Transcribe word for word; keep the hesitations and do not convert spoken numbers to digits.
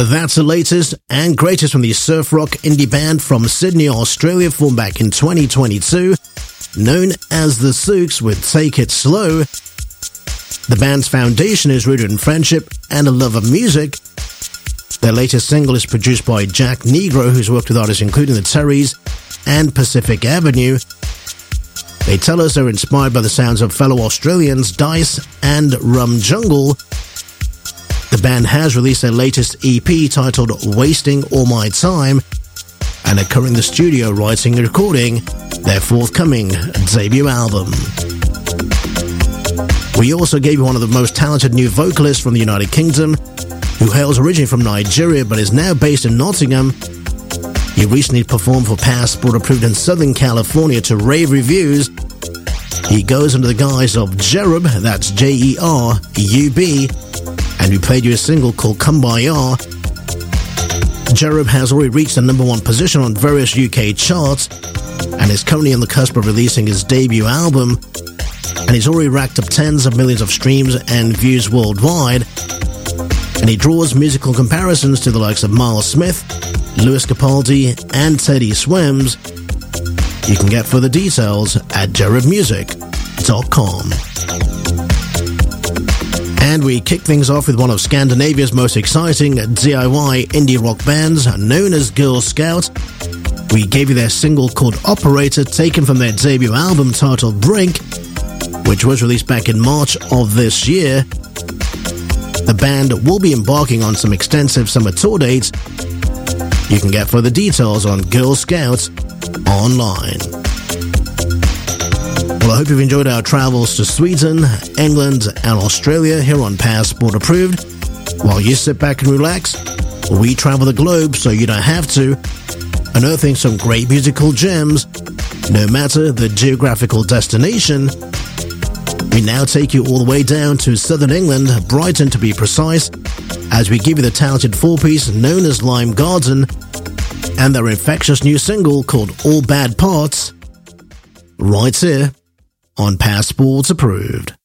That's the latest and greatest from the surf rock indie band from Sydney, Australia, formed back in twenty twenty-two, known as The Sooks with Take It Slow. The band's foundation is rooted in friendship and a love of music. Their latest single is produced by Jack Negro, who's worked with artists including the Terrys and Pacific Avenue. They tell us they're inspired by the sounds of fellow Australians Dice and Rum Jungle. The band has released their latest E P titled Wasting All My Time and are currently in the studio writing and recording their forthcoming debut album. We also gave you one of the most talented new vocalists from the United Kingdom, who hails originally from Nigeria but is now based in Nottingham. He recently performed for Passport Approved in Southern California to rave reviews. He goes under the guise of Jerub, that's J E R U B, and we played you a single called Kumbaya. Jerub has already reached the number one position on various U K charts and is currently on the cusp of releasing his debut album, and he's already racked up tens of millions of streams and views worldwide, and he draws musical comparisons to the likes of Miles Smith, Lewis Capaldi, and Teddy Swims. You can get further details at jerub music dot com. And we kick things off with one of Scandinavia's most exciting D I Y indie rock bands, known as Girl Scout. We gave you their single called Operator, taken from their debut album titled Brink, which was released back in March of this year. The band will be embarking on some extensive summer tour dates. You can get further details on Girl Scout online. Well, I hope you've enjoyed our travels to Sweden, England, and Australia here on Passport Approved. While you sit back and relax, we travel the globe so you don't have to, unearthing some great musical gems, no matter the geographical destination. We now take you all the way down to southern England, Brighton to be precise, as we give you the talented four-piece known as Lime Garden and their infectious new single called All Bad Parts, right here on Passport Approved.